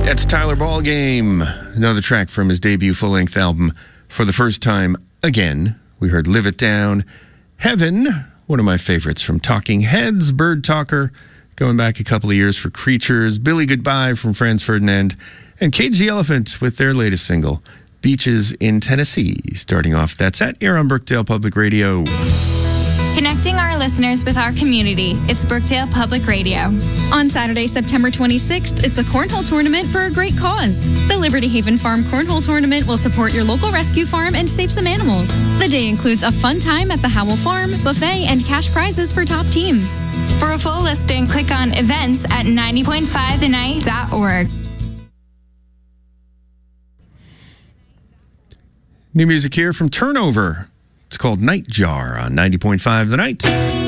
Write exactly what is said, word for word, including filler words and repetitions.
That's Tyler Ballgame, another track from his debut full-length album, For the First Time Again. We heard Live It Down, Heaven, one of my favorites from Talking Heads, Bird Talker, going back a couple of years for Creatures, Billy Goodbye from Franz Ferdinand, and Cage the Elephant with their latest single, Beaches in Tennessee. Starting off that set here on Brookdale Public Radio. Connecting our listeners with our community, it's Brookdale Public Radio. On Saturday, September twenty-sixth, it's a cornhole tournament for a great cause. The Liberty Haven Farm Cornhole Tournament will support your local rescue farm and save some animals. The day includes a fun time at the Howell Farm, buffet, and cash prizes for top teams. For a full listing, click on events at ninety point five the night dot org. New music here from Turnover. It's called Nightjar on ninety point five The Night.